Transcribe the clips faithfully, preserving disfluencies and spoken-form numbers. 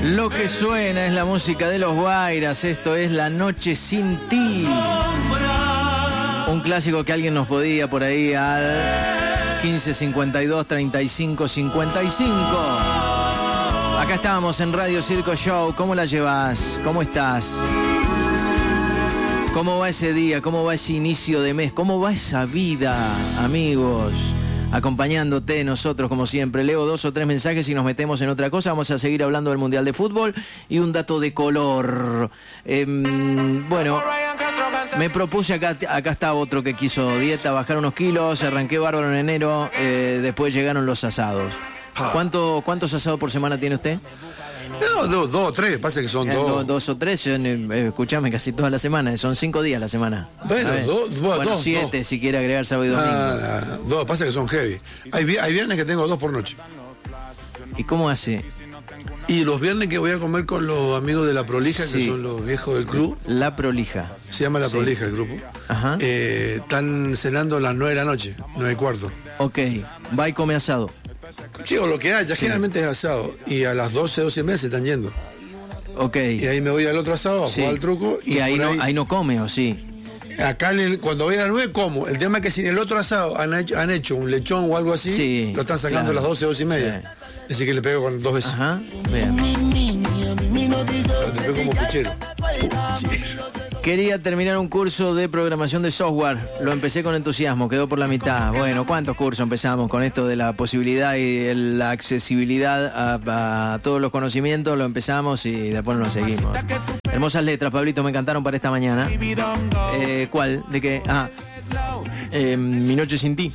Lo que suena es la música de los Guairas. Esto es La Noche Sin Ti. Un clásico que alguien nos podía por ahí al quince cincuenta y dos treinta y cinco cincuenta y cinco. Acá estábamos en Radio Circo Show. ¿Cómo la llevas? ¿Cómo estás? ¿Cómo va ese día? ¿Cómo va ese inicio de mes? ¿Cómo va esa vida, amigos? Acompañándote nosotros, como siempre. Leo dos o tres mensajes y nos metemos en otra cosa. Vamos a seguir hablando del Mundial de Fútbol y un dato de color. Eh, bueno, me propuse, acá, acá está otro que quiso dieta, bajar unos kilos, arranqué bárbaro en enero, eh, después llegaron los asados. ¿Cuánto, ¿Cuántos asados por semana tiene usted? No, dos, dos o tres, pasa que son eh, dos. Do, dos o tres, eh, escuchame, casi toda la semana, son cinco días la semana. Bueno, dos, bueno, bueno, dos, siete dos. Si quiere agregar sábado y domingo. Ah, no, dos, pasa que son heavy. Hay, hay viernes que tengo dos por noche. ¿Y cómo hace? Y los viernes que voy a comer con los amigos de La Prolija, sí, que son los viejos del club. La Prolija. Se llama La sí. Prolija el grupo. Ajá. Eh, están cenando a las nueve de la noche, nueve y cuarto. Ok, va y come asado. Sí, o lo que haya, sí. Generalmente es asado. Y a las doce, doce y media se están yendo. Ok. Y ahí me voy al otro asado a sí. jugar al truco. Y, y ahí, no, ahí... ahí no come, ¿o sí? Acá en el, cuando voy a las nueve como. El tema es que si en el otro asado han hecho, han hecho un lechón o algo así, sí, lo están sacando claro. a las doce, doce y media. Sí. Así que le pego con dos veces. Ajá, bien. Te pego como puchero. Puchero. Quería terminar un curso de programación de software. Lo empecé con entusiasmo, quedó por la mitad. Bueno, ¿cuántos cursos empezamos con esto de la posibilidad y la accesibilidad a, a todos los conocimientos? Lo empezamos y después no lo seguimos. Hermosas letras, Pablito, me encantaron para esta mañana. Eh, ¿Cuál? ¿De qué? Ah, eh, Mi Noche Sin Ti.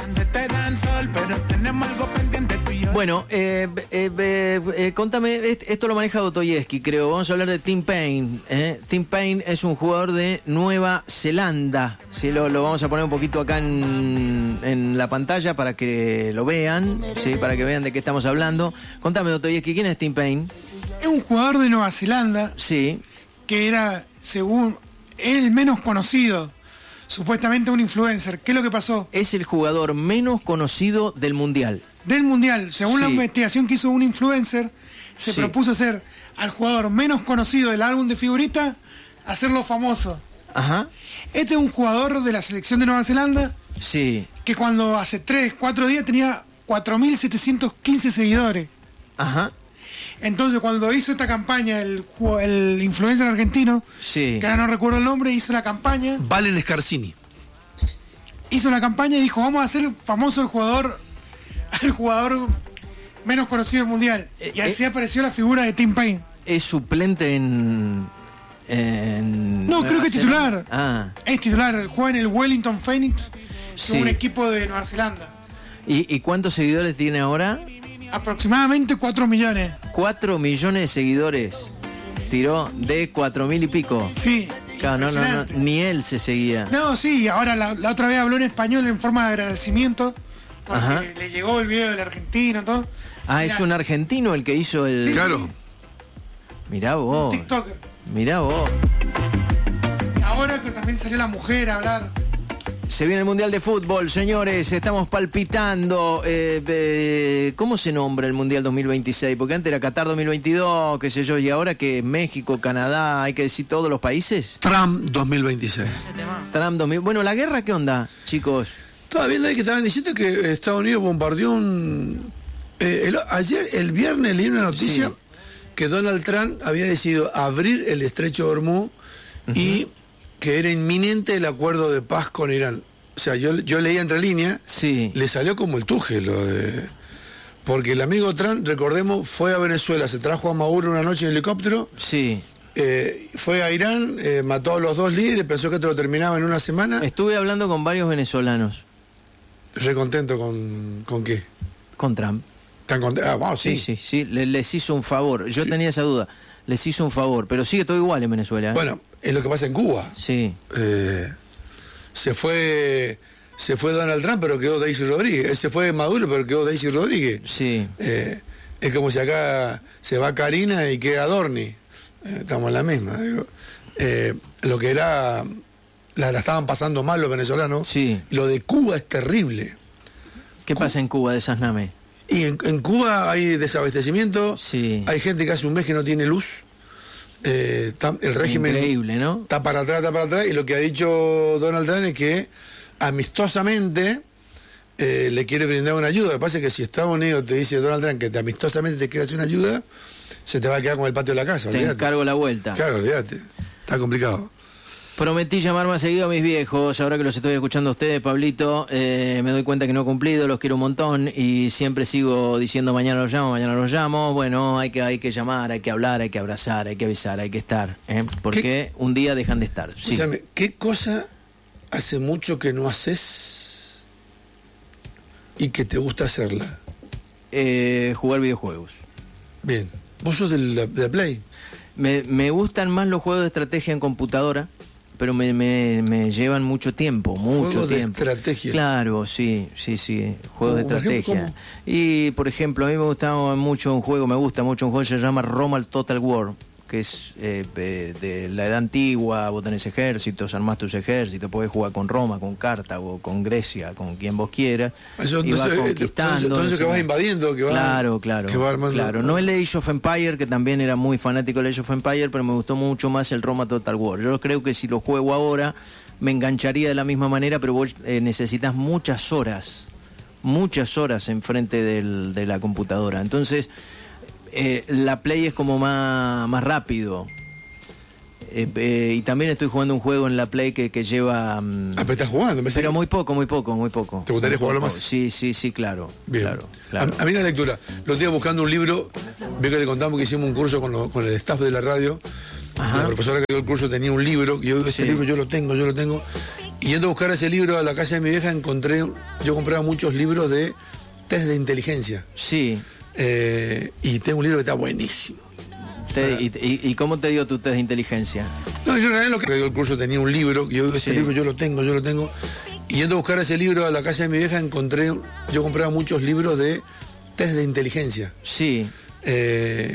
Bueno, eh, eh, eh, eh, contame, esto lo maneja Dostoyevsky, creo. Vamos a hablar de Tim Payne. ¿eh? Tim Payne es un jugador de Nueva Zelanda. ¿sí? Lo, lo vamos a poner un poquito acá en, en la pantalla para que lo vean, ¿sí? Para que vean de qué estamos hablando. Contame, Dostoyevsky, ¿quién es Tim Payne? Es un jugador de Nueva Zelanda. Sí. Que era, según el menos conocido, supuestamente un influencer. ¿Qué es lo que pasó? Es el jugador menos conocido del Mundial. Del Mundial. Según sí. la investigación que hizo un influencer, se sí. propuso hacer al jugador menos conocido del álbum de figuritas, hacerlo famoso. Ajá. Este es un jugador de la selección de Nueva Zelanda. Sí. Que cuando hace tres, cuatro días tenía cuatro mil setecientos quince seguidores. Ajá. Entonces, cuando hizo esta campaña, el, el influencer argentino, sí. que ahora no recuerdo el nombre, hizo la campaña. Valen Scarsini. Hizo la campaña y dijo, vamos a hacer famoso el jugador, el jugador menos conocido del mundial. Eh, y así eh, apareció la figura de Tim Payne. ¿Es suplente en...? en no, creo que es titular. Ah. Es titular. Juega en el Wellington Phoenix, sí. que es un equipo de Nueva Zelanda. ¿Y, ¿Y cuántos seguidores tiene ahora? Aproximadamente cuatro millones. cuatro millones de seguidores. Tiró de cuatro mil y pico. Sí. Claro, no, no, no, ni él se seguía. No, sí, ahora la, la otra vez habló en español en forma de agradecimiento. Porque Ajá. le llegó el video del argentino, todo. Ah, Mirá. Es un argentino el que hizo el... Sí, claro. Mirá vos. Un TikToker. Mirá vos. Ahora que también salió la mujer a hablar. Se viene el Mundial de Fútbol, señores, estamos palpitando. Eh, eh, ¿Cómo se nombra el Mundial dos mil veintiséis? Porque antes era Qatar dos mil veintidós, qué sé yo, y ahora que México, Canadá, hay que decir todos los países. Trump dos mil veintiséis. Trump dos mil... Bueno, ¿la guerra qué onda, chicos? Estaba viendo ahí que estaban diciendo que Estados Unidos bombardeó un... Eh, el, ayer, el viernes, leí una noticia sí. que Donald Trump había decidido abrir el estrecho de Hormuz uh-huh. y... que era inminente el acuerdo de paz con Irán. O sea, yo, yo leía entre líneas, sí. le salió como el tuje lo de... Porque el amigo Trump, recordemos, fue a Venezuela, se trajo a Maduro una noche en helicóptero, sí. eh, fue a Irán, eh, mató a los dos líderes, pensó que te lo terminaba en una semana. Estuve hablando con varios venezolanos. Re contento con... ¿Con qué? Con Trump. ¿Tan contento? Ah, wow, sí. Sí, sí, sí, les, les hizo un favor. Yo sí. tenía esa duda. Les hizo un favor, pero sigue todo igual en Venezuela. ¿eh? Bueno, es lo que pasa en Cuba. Sí. Eh, se fue se fue Donald Trump, pero quedó Daisy Rodríguez. Se fue Maduro, pero quedó Daisy Rodríguez. Sí. Eh, es como si acá se va Karina y queda Dorni. Eh, estamos en la misma. Digo. Eh, lo que era... La, la estaban pasando mal los venezolanos. Sí. Lo de Cuba es terrible. ¿Qué Cuba, pasa en Cuba de esas names? Y en, en Cuba hay desabastecimiento, Sí. hay gente que hace un mes que no tiene luz. Eh, está- el régimen Increíble, ¿no? está para atrás, está para atrás, y lo que ha dicho Donald Trump es que amistosamente eh, le quiere brindar una ayuda. Lo que pasa es que si Estados Unidos te dice Donald Trump que te amistosamente te quiere hacer una ayuda, se te va a quedar con el patio de la casa. Te olvídate. encargo la vuelta. Claro, olvídate. Está complicado. Prometí llamar más seguido a mis viejos, ahora que los estoy escuchando a ustedes, Pablito, eh, me doy cuenta que no he cumplido, los quiero un montón y siempre sigo diciendo mañana los llamo, mañana los llamo. Bueno, hay que, hay que llamar, hay que hablar, hay que abrazar, hay que avisar, hay que estar, ¿eh? Porque ¿Qué? un día dejan de estar. Sí. Escúchame, ¿qué cosa hace mucho que no haces y que te gusta hacerla? Eh, jugar videojuegos. Bien. ¿Vos sos del- de la Play? Me, me gustan más los juegos de estrategia en computadora, pero me, me, me llevan mucho tiempo, mucho Juegos de tiempo. estrategia. Claro, sí, sí, sí, juegos de ¿Cómo, por ejemplo, estrategia. cómo? Y, por ejemplo, a mí me gustaba mucho un juego, me gusta mucho un juego que se llama Roma Total War, que es eh, eh, de la edad antigua, vos tenés ejércitos, armás tus ejércitos, podés jugar con Roma, con Cartago, con Grecia, con quien vos quieras, Eso, y vas entonces, eh, conquistando. entonces que vas invadiendo, que vas, Claro, claro, que vas armando. claro. No el Age of Empire, que también era muy fanático del Age of Empire, pero me gustó mucho más el Roma Total War. Yo creo que si lo juego ahora me engancharía de la misma manera, pero vos eh, necesitas muchas horas, muchas horas enfrente del, de la computadora. Entonces, eh, la Play es como más, más rápido. Eh, eh, y también estoy jugando un juego en la Play que, que lleva... mm, Ah, pero estás jugando. pensé pero que- muy poco, muy poco, muy poco. ¿Te gustaría Muy jugarlo poco. más? Sí, sí, sí, claro. Bien. Claro, claro. A, a mí la lectura. Lo estoy buscando un libro. Veo que le contamos que hicimos un curso con, lo- con el staff de la radio. Ajá. La profesora que dio el curso tenía un libro. Y yo, este Sí. libro yo lo tengo, yo lo tengo. Y yendo a buscar ese libro a la casa de mi vieja, encontré. Yo compraba muchos libros de test de inteligencia. Sí. Eh, y tengo un libro que está buenísimo. Te- y, y- ¿Y cómo te dio tu test de inteligencia? No, yo en realidad lo que dio el curso tenía un libro. Y yo, este Sí. libro yo lo tengo, yo lo tengo. Y yendo a buscar ese libro a la casa de mi vieja, encontré. Yo compraba muchos libros de test de inteligencia. Sí. Eh,